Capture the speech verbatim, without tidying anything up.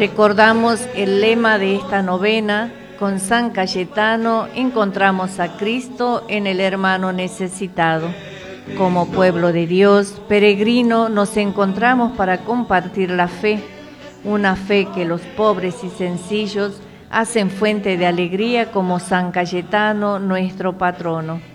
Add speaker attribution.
Speaker 1: Recordamos el lema de esta novena: con San Cayetano encontramos a Cristo en el hermano necesitado. Como pueblo de Dios, peregrino, nos encontramos para compartir la fe, una fe que los pobres y sencillos hacen fuente de alegría como San Cayetano, nuestro patrono.